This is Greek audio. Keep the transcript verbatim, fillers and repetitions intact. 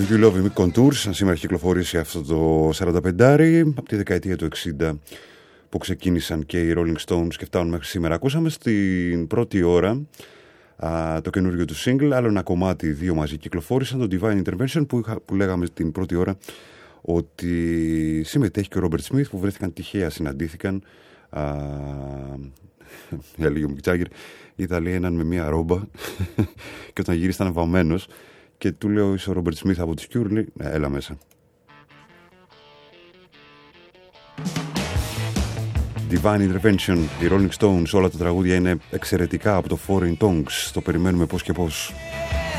Do You Love Me Contours. Σήμερα έχει κυκλοφορήσει αυτό το σαρανταπεντάρι από τη δεκαετία του εξήντα που ξεκίνησαν και οι Rolling Stones και φτάνουν μέχρι σήμερα. Ακούσαμε στην πρώτη ώρα α, το καινούριο του single, άλλο ένα κομμάτι, δύο μαζί κυκλοφόρησαν, το Divine Intervention που, είχα, που λέγαμε στην πρώτη ώρα ότι συμμετέχει και ο Robert Smith που βρέθηκαν τυχαία, συναντήθηκαν. Α, για λίγο Μικ Τζάγκερ είδα λέει έναν με μία ρόμπα και όταν γύρισε ήταν βαμμένος και του λέω είσαι ο Ρόμπερτ Σμιθ από τους Cure, λέει ναι, έλα μέσα. Divine Intervention, οι Rolling Stones, όλα τα τραγούδια είναι εξαιρετικά από το Foreign Tongues, το περιμένουμε πώς και πώς.